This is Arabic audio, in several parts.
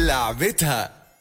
لعبتها.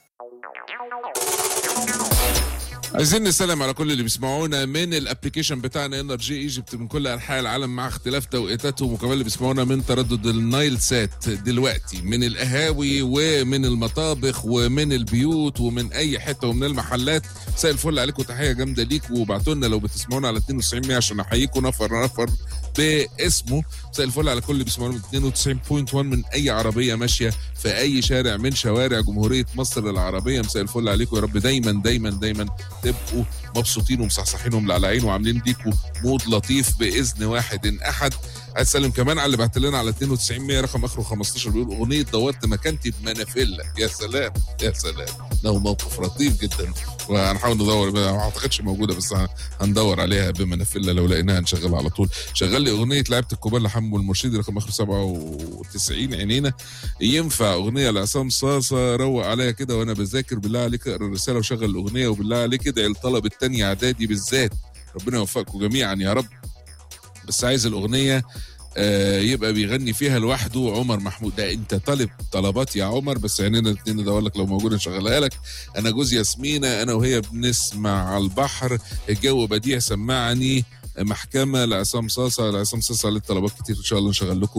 عايزين نسلم على كل اللي بيسمعونا من الابلكيشن بتاعنا انرجي ايجيبت من كل انحاء العالم مع اختلاف توقيتاتهم، وكمان اللي بيسمعونا من تردد النايل سات دلوقتي من القهاوي ومن المطابخ ومن البيوت ومن اي حته ومن المحلات. مساء الفل عليكم، تحيه جامده ليكم، وابعتوا لنا لو بتسمعونا على 92 عشان احييكم نفر باسمه. مساء الفل على كل اللي بيسمعونا من 92.1 من اي عربيه ماشيه في اي شارع من شوارع جمهوريه مصر العربيه. مساء الفل عليكم، يا رب دايما دايما دايما تبقوا مبسوطين ومصحصحين وملعلعين وعاملين ليكوا مود لطيف باذن واحد احد. عايز اسلم كمان على اللي بعت لنا على 92 رقم اخره 15 بيقول اغنيه دورت مكانتي بمنافله. يا سلام يا سلام، ده موقف لطيف جدا وهنحاول ندور، ما اعتقدش موجوده بس هندور عليها بمنافله، لو لقيناها نشغلها على طول. شغل لي اغنيه لعبه الكبار لحمو المرشدي رقم اخره 97 عينينا. ينفع اغنيه لعصام صاصه روق عليا كده وانا بذاكر؟ بالله عليك اقرا الرساله وشغل الاغنيه، وبالله عليك ادعي الطلب الثاني اعدادي بالذات، ربنا يوفقكم جميعا يا رب. بس عايز الاغنيه يبقى بيغني فيها لوحده عمر محمود. ده انت طالب طلبات يا عمر، بس عينينا الاثنين ندور لك لو موجوده نشغلها لك. انا جوز ياسمينه انا وهي بنسمع على البحر، الجو بديع سمعني محكمه لعصام صاصه. لعصام صاصه عليه طلبات كتير، ان شاء الله نشغل لكم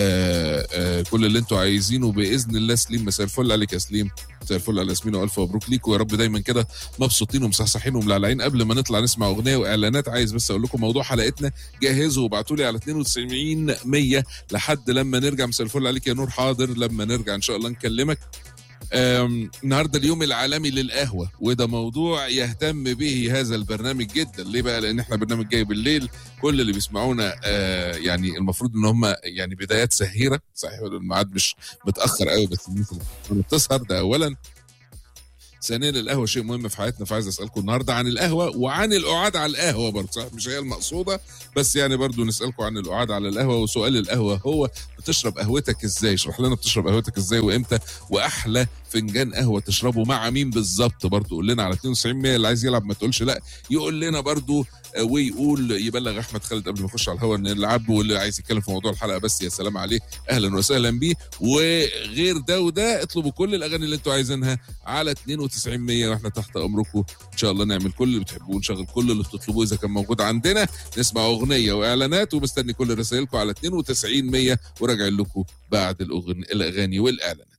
كل اللي انتوا عايزينه باذن الله. سليم مساء الفل عليك يا سليم، مساء الفل على ياسمين والف مبروك ليكم، ويا رب دايما كده مبسوطين ومصحصحين وملعلعين. قبل ما نطلع نسمع اغنيه واعلانات، عايز بس اقول لكم موضوع حلقتنا، جهزوا وابعتوا لي على 92 100 لحد لما نرجع. مساء الفل عليك يا نور، حاضر لما نرجع ان شاء الله نكلمك. النهارده اليوم العالمي للقهوه، وده موضوع يهتم به هذا البرنامج جدا. ليه بقى؟ لان احنا برنامج جاي بالليل، كل اللي بيسمعونا يعني المفروض ان هم يعني بدايات سهيره، صحيح الميعاد مش متاخر قوي بس الناس اللي بتسهر، ده اولا. ثانيا القهوه شيء مهم في حياتنا، فعايز اسالكم النهارده عن القهوه وعن القعاد على القهوه برضه، صح مش هي المقصوده بس يعني برضه نسالكم عن القعاد على القهوه. وسؤال القهوه هو بتشرب قهوتك ازاي؟ اشرح لنا بتشرب قهوتك ازاي وامتى، واحلى فنجان قهوه تشربه مع مين بالظبط؟ برضه قول لنا على 92 اللي عايز يلعب ما تقولش لا، يقول لنا برضه ويقول يبلغ احمد خالد قبل ما يخش على الهواء نلعب، واللي عايز يتكلم في موضوع الحلقه بس يا سلام عليه اهلا وسهلا بيه. وغير ده وده اطلبوا كل الاغاني اللي انتوا عايزينها على 92 واحنا تحت امركم ان شاء الله. نعمل كل اللي بتحبوه، نشغل كل اللي بتطلبوه اذا كان موجود عندنا، نسمع اغنيه واعلانات، ومستني كل رسائلكم على 92 100 وراجع لكم بعد الاغاني والاعلانات.